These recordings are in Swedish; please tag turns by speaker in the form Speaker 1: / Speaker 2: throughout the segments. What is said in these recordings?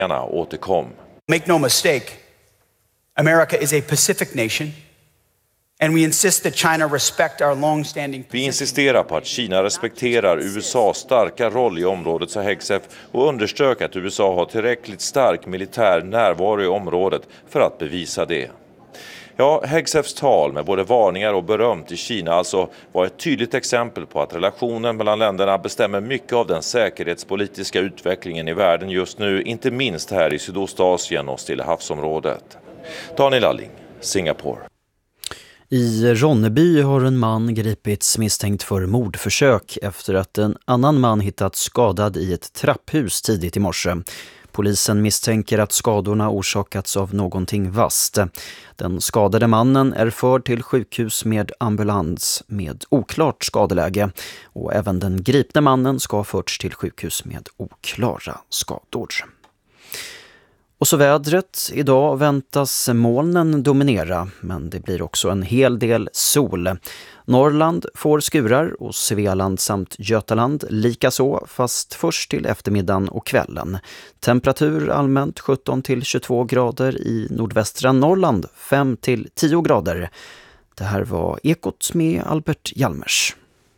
Speaker 1: återkom.
Speaker 2: Make no mistake, America is a Pacific nation. And we insist that China respect our long-standing
Speaker 1: Vi insisterar på att Kina respekterar USAs starka roll i området, sa Hegseth, och underströk att USA har tillräckligt stark militär närvaro i området för att bevisa det. Ja, Hegseths tal med både varningar och beröm till Kina alltså var ett tydligt exempel på att relationen mellan länderna bestämmer mycket av den säkerhetspolitiska utvecklingen i världen just nu, inte minst här i Sydostasien och Stilla havsområdet. Daniel Alling, Singapore.
Speaker 3: I Ronneby har en man gripits misstänkt för mordförsök efter att en annan man hittats skadad i ett trapphus tidigt i morse. Polisen misstänker att skadorna orsakats av någonting vasst. Den skadade mannen är förd till sjukhus med ambulans med oklart skadeläge och även den gripne mannen ska ha förts till sjukhus med oklara skador. Och så vädret. Idag väntas molnen dominera, men det blir också en hel del sol. Norrland får skurar och Svealand samt Götaland likaså, fast först till eftermiddagen och kvällen. Temperatur allmänt 17-22 grader, i nordvästra Norrland 5-10 grader. Det här var Ekot med Albert Hjalmers.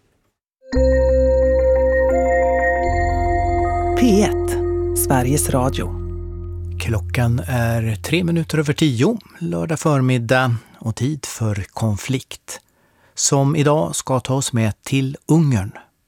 Speaker 4: P1, Sveriges Radio. Klockan är 10:03, lördag förmiddag och tid för konflikt. Som idag ska ta oss med till Ungern.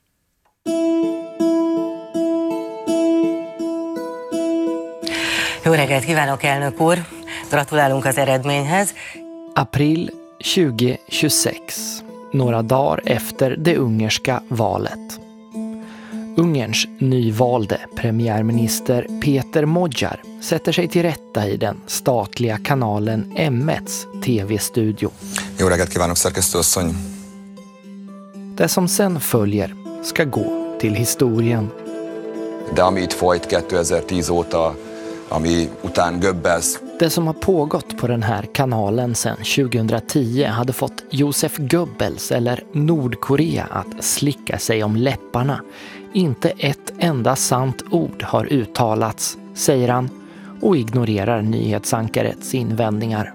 Speaker 5: Jó reggelt kívánok, elnök úr! Gratulálunk az eredményhez.
Speaker 6: April 2026, några dagar efter det ungerska valet. Ungerns nyvalde premiärminister Peter Magyar sätter sig till rätta i den statliga kanalen M1:s tv-studio.
Speaker 7: Jó reggelt kívánok, szerkesztőasszony!
Speaker 6: Det som sen följer ska gå till historien.
Speaker 7: De ami itt folyt 2010 óta, ami után Goebbels.
Speaker 6: Det som har pågått på den här kanalen sedan 2010 hade fått Josef Goebbels eller Nordkorea att slicka sig om läpparna. Inte ett enda sant ord har uttalats, säger han, och ignorerar nyhetsankarets invändningar.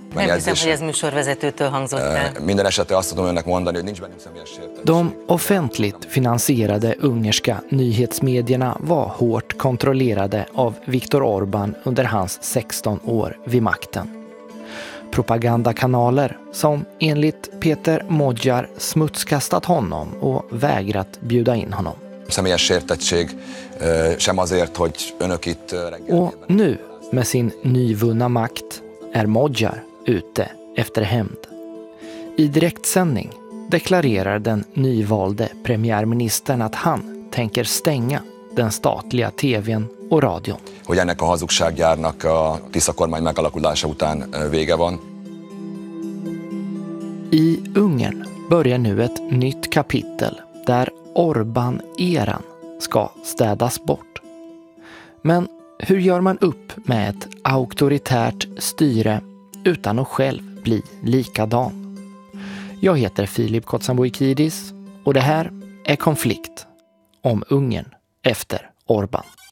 Speaker 6: De offentligt finansierade ungerska nyhetsmedierna var hårt kontrollerade av Viktor Orbán under hans 16 år vid makten. Propagandakanaler som enligt Peter Magyar smutskastat honom och vägrat bjuda in honom. Och nu, med sin nyvunna makt, är Magyar ute efter hämnd. I direktsändning deklarerar den nyvalde premiärministern att han tänker stänga den statliga tvn och radion.
Speaker 7: Hogy ennek a hazugsággyárnak a Tisza kormány megalakulása után vége van.
Speaker 6: I Ungern börjar nu ett nytt kapitel där Orbán-eran ska städas bort. Men hur gör man upp med ett auktoritärt styre utan att själv bli likadan? Jag heter Filip Kotsanboikidis och det här är Konflikt om Ungern efter Orbán.